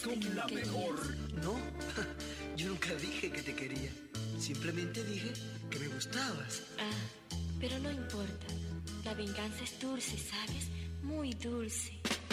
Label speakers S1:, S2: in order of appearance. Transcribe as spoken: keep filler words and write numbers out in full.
S1: Son
S2: que me
S1: la
S2: querías.
S1: mejor.
S3: No, yo nunca dije que te quería. Simplemente dije que me gustabas.
S2: Ah, pero no importa. La venganza es dulce, ¿sabes? Muy dulce.